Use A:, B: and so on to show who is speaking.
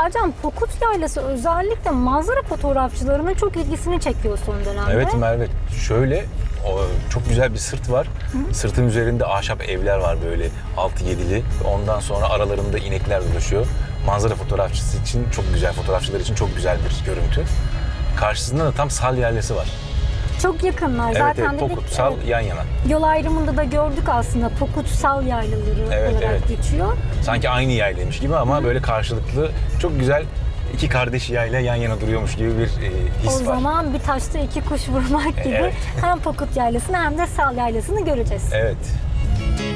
A: Ercan, Pokut Yaylası özellikle manzara fotoğrafçılarının çok ilgisini çekiyor son dönemde.
B: Evet Merve, şöyle çok güzel bir sırt var. Sırtın üzerinde ahşap evler var böyle 6-7'li. Ondan sonra aralarında inekler dolaşıyor. Manzara fotoğrafçısı için çok güzel, fotoğrafçılar için çok güzel bir görüntü. Karşısında da tam Sal Yaylası var.
A: Çok yakınlar
B: Evet,
A: zaten
B: evet,
A: de
B: Pokut, Sal yan yana.
A: yol ayrımında da gördük aslında, Pokut Sal yaylaları olarak geçiyor.
B: Sanki aynı yaylaymış gibi ama böyle karşılıklı çok güzel iki kardeş yayla yan yana duruyormuş gibi bir his var.
A: O zaman bir taşta iki kuş vurmak gibi
B: Evet.
A: hem Pokut Yaylası'nı hem de Sal Yaylası'nı göreceğiz.
B: Evet.